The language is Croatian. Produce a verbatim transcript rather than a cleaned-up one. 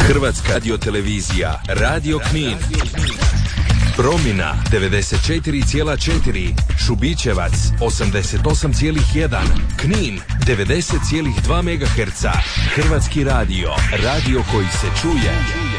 Hrvatska radiotelevizija, Radio Knin. Promina devedeset četiri zarez četiri, Šubićevac osamdeset osam zarez jedan, Knin devedeset zarez dva megaherca. Hrvatski radio, radio koji se čuje.